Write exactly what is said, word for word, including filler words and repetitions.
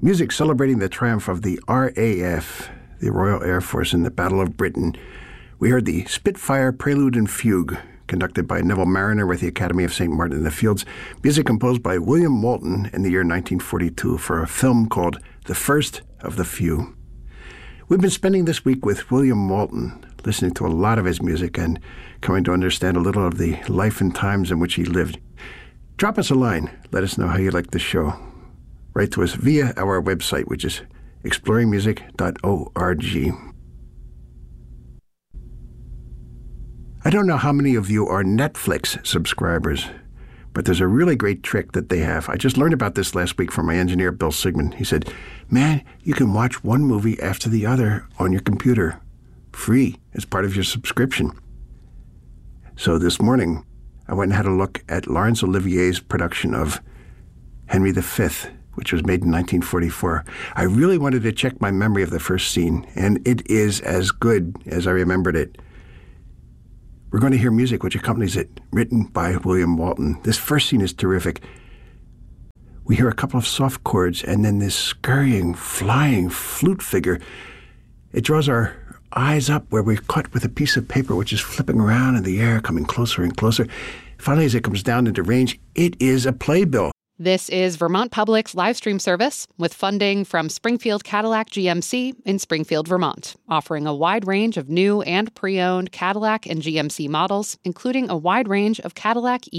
Music celebrating the triumph of the R A F, the Royal Air Force, in the Battle of Britain. We heard the Spitfire Prelude and Fugue, conducted by Neville Marriner with the Academy of Saint Martin in the Fields. Music composed by William Walton in the year nineteen forty-two for a film called The First of the Few. We've been spending this week with William Walton, listening to a lot of his music and coming to understand a little of the life and times in which he lived. Drop us a line. Let us know how you like the show. Write to us via our website, which is exploring music dot org. I don't know how many of you are Netflix subscribers, but there's a really great trick that they have. I just learned about this last week from my engineer, Bill Sigmund. He said, man, you can watch one movie after the other on your computer, free, as part of your subscription. So this morning, I went and had a look at Laurence Olivier's production of Henry the Fifth, which was made in nineteen forty-four. I really wanted to check my memory of the first scene, and it is as good as I remembered it. We're going to hear music which accompanies it, written by William Walton. This first scene is terrific. We hear a couple of soft chords, and then this scurrying, flying flute figure. It draws our eyes up where we're caught with a piece of paper which is flipping around in the air, coming closer and closer. Finally, as it comes down into range, it is a playbill. This is Vermont Public's live stream service with funding from Springfield Cadillac G M C in Springfield, Vermont, offering a wide range of new and pre-owned Cadillac and G M C models, including a wide range of Cadillac